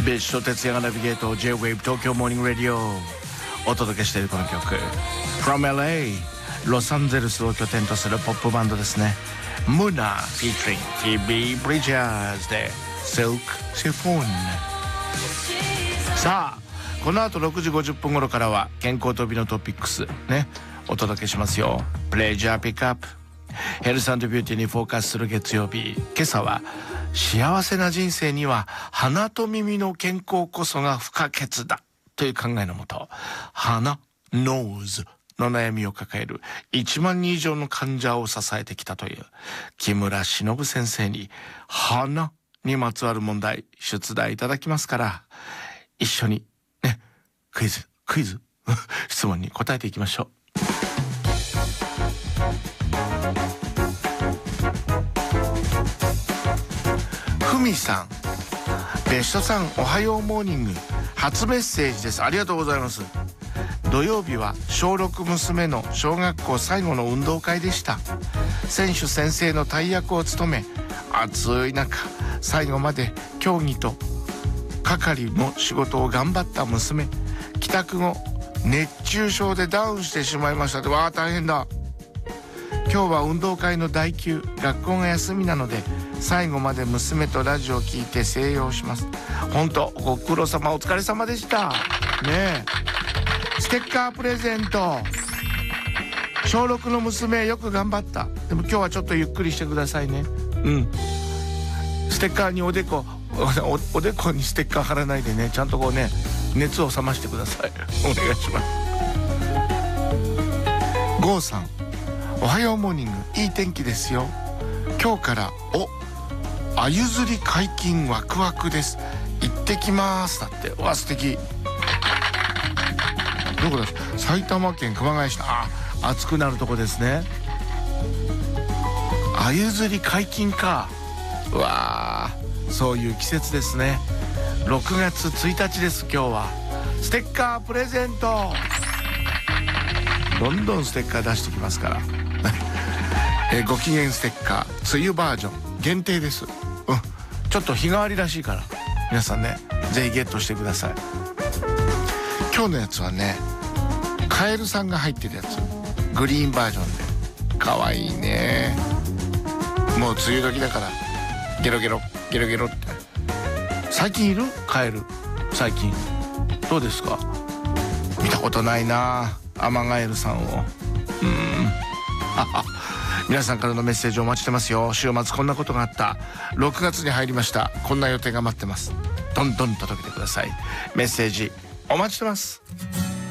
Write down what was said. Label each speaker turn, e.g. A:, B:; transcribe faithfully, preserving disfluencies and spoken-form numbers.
A: ビッシュと哲也がナビゲート J-ウェーブ 東京モーニングラディオお届けしているこの曲 From エルエー ロサンゼルスを拠点とするポップバンドですね。ムーナ featuring ティービー ブリジャーズで Silk Chiffon。 さあこの後ろくじごじゅっぷん頃からは健康と美のトピックスねお届けしますよ。プレジャーピックアップヘルス&ビューティーにフォーカスする月曜日。今朝は幸せな人生には鼻と耳の健康こそが不可欠だという考えのもと、鼻 Nose の悩みを抱えるいちまんにん以上の患者を支えてきたという木村忍先生に鼻にまつわる問題出題いただきますから、一緒にねクイズクイズ質問に答えていきましょう。ふみさん、別所さんおはようモーニング初メッセージです。ありがとうございます。土曜日は小ろく娘の小学校最後の運動会でした。選手先生の大役を務め暑い中最後まで競技と係の仕事を頑張った娘、帰宅後熱中症でダウンしてしまいました。でわあ大変だ。今日は運動会の代休、学校が休みなので最後まで娘とラジオを聞いて静養します。本当ご苦労様お疲れ様でしたね。えステッカープレゼント。小ろくの娘よく頑張った。でも今日はちょっとゆっくりしてくださいね。うんステッカーにおでこ お, おでこにステッカー貼らないでね、ちゃんとこうね熱を冷ましてくださいお願いします。ゴーさん、おはようモーニングいい天気ですよ。今日からおあゆ釣り解禁ワクワクです。行ってきますだって。わ素敵。どこだ埼玉県熊谷市のあ暑くなるとこですね。あゆ釣り解禁か。うわーそういう季節ですね。ろくがつついたちです。今日はステッカープレゼントどんどんステッカー出してきますからえご機嫌ステッカー梅雨バージョン限定です。うんちょっと日替わりらしいから皆さんねぜひゲットしてください。今日のやつはねカエルさんが入ってるやつグリーンバージョンでかわいいね。もう梅雨時だからゲロゲロゲロゲロって。最近いるカエル最近どうですか。見たことないなアマガエルさんを。うーん皆さんからのメッセージをお待ちしてますよ。週末こんなことがあった、ろくがつに入りました、こんな予定が待ってます。どんどん届けてください。メッセージお待ちしてます。